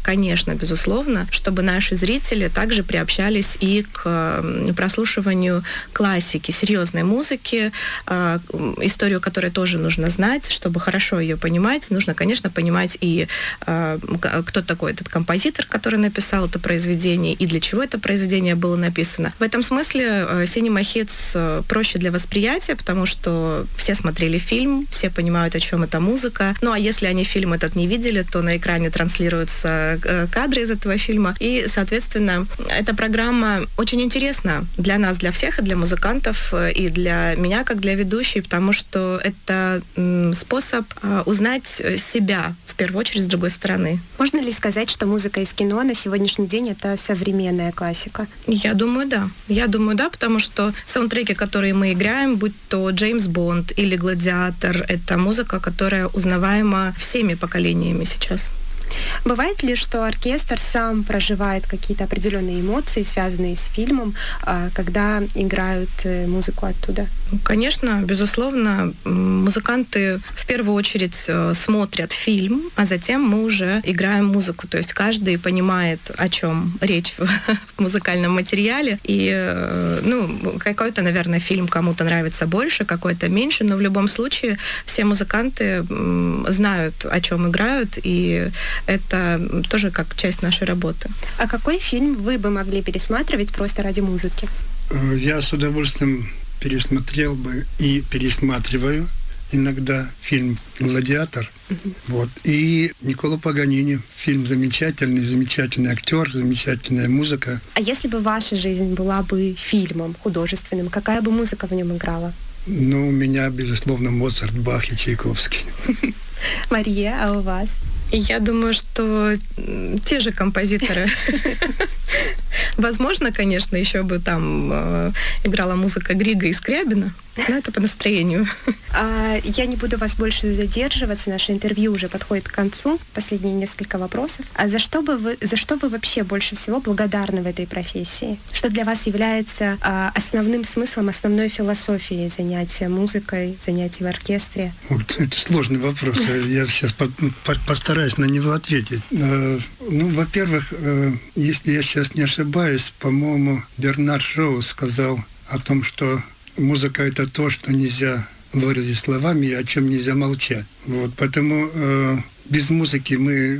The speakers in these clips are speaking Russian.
конечно, безусловно, чтобы наши зрители также приобщались и к прослушиванию классики, серьезной музыки, историю которой тоже нужно знать, чтобы хорошо ее понимать. Нужно, конечно, понимать и кто такой этот композитор, который написал это произведение, и для чего это произведение было написано. В этом смысле Cinema Hits проще для восприятия, потому что все смотрели фильм, все понимают, о чем эта музыка. Ну, а если они фильм этот не видели, то на экране транслируются кадры из этого фильма. И, соответственно, эта программа очень интересна для нас, для всех, и для музыкантов, и для меня, как для ведущей, потому что это способ узнать себя, в первую очередь, с другой стороны. Можно ли сказать, что музыка из кино на сегодняшний день — это современная классика? Я думаю, да. Потому что саундтреки, которые мы играем, будь то Джеймс Бонд или Гладиатор, это музыка, которая узнаваема всеми поколениями сейчас. Бывает ли, что оркестр сам проживает какие-то определенные эмоции, связанные с фильмом, когда играют музыку оттуда? Конечно, безусловно, музыканты в первую очередь смотрят фильм, а затем мы уже играем музыку. То есть каждый понимает, о чем речь в музыкальном материале. И какой-то, наверное, фильм кому-то нравится больше, какой-то меньше, но в любом случае все музыканты знают, о чем играют, и это тоже как часть нашей работы. А какой фильм вы бы могли пересматривать просто ради музыки? Я с удовольствием пересмотрел бы и пересматриваю иногда фильм «Гладиатор». Вот. И Никколо Паганини. Фильм замечательный актер, замечательная музыка. А если бы ваша жизнь была бы фильмом художественным, какая бы музыка в нем играла? У меня, безусловно, Моцарт, Бах и Чайковский. Мария, а у вас? Я думаю, что те же композиторы. Возможно, конечно, еще бы там играла музыка Грига и Скрябина, но это по настроению. Я не буду вас больше задерживаться, наше интервью уже подходит к концу. Последние несколько вопросов. А за что вы вообще больше всего благодарны в этой профессии? Что для вас является основным смыслом, основной философией занятия музыкой, занятий в оркестре? Вот, это сложный вопрос. Я сейчас постараюсь на него ответить. Во-первых, если я сейчас не ошибаюсь, по-моему, Бернард Шоу сказал о том, что музыка — это то, что нельзя выразить словами и о чем нельзя молчать. Вот, поэтому без музыки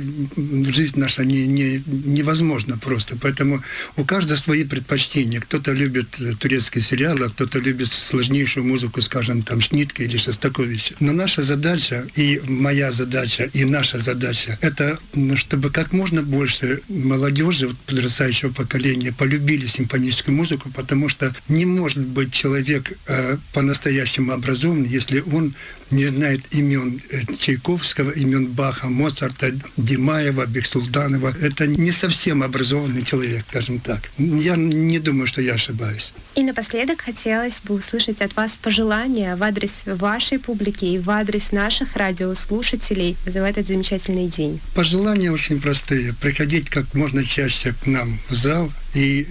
жизнь наша невозможна просто. Поэтому у каждого свои предпочтения. Кто-то любит турецкие сериалы, а кто-то любит сложнейшую музыку, скажем, там, Шнитке или Шостаковича. Но наша задача, и моя задача, и наша задача, это чтобы как можно больше молодежи, подрастающего поколения, полюбили симфоническую музыку, потому что не может быть человек по-настоящему образованный, если он не знает имен Чайковского, имен Баха, Моцарта, Димаева, Бексултанова. Это не совсем образованный человек, скажем так. Я не думаю, что я ошибаюсь. И напоследок хотелось бы услышать от вас пожелания в адрес вашей публики и в адрес наших радиослушателей в этот замечательный день. Пожелания очень простые. Приходить как можно чаще к нам в зал, и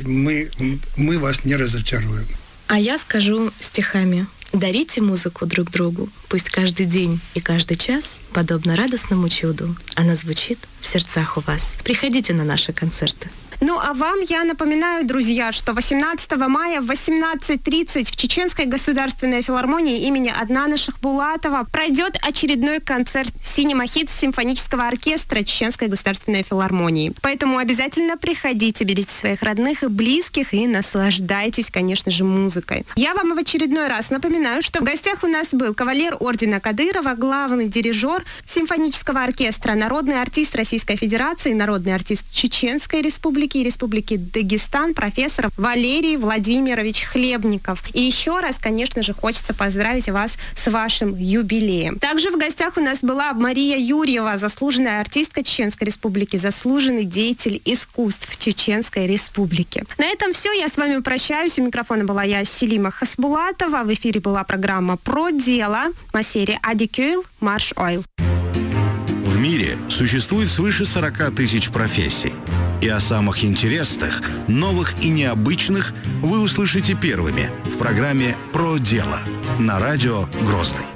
мы вас не разочаруем. А я скажу стихами. Дарите музыку друг другу, пусть каждый день и каждый час, подобно радостному чуду, она звучит в сердцах у вас. Приходите на наши концерты. А вам я напоминаю, друзья, что 18 мая в 18:30 в Чеченской государственной филармонии имени Аднана Шахбулатова пройдет очередной концерт Cinema Hits симфонического оркестра Чеченской государственной филармонии. Поэтому обязательно приходите, берите своих родных и близких и наслаждайтесь, конечно же, музыкой. Я вам в очередной раз напоминаю, что в гостях у нас был кавалер ордена Кадырова, главный дирижер симфонического оркестра, народный артист Российской Федерации, народный артист Чеченской Республики и Республики Дагестан, профессор Валерий Владимирович Хлебников. И еще раз, конечно же, хочется поздравить вас с вашим юбилеем. Также в гостях у нас была Мария Юрьева, заслуженная артистка Чеченской Республики, заслуженный деятель искусств Чеченской Республики. На этом все. Я с вами прощаюсь. У микрофона была я, Селима Хасбулатова. В эфире была программа «Про дело» на серии «Адикюйл Марш Ойл». В мире существует свыше 40 тысяч профессий. И о самых интересных, новых и необычных вы услышите первыми в программе «Про дело» на радио «Грозный».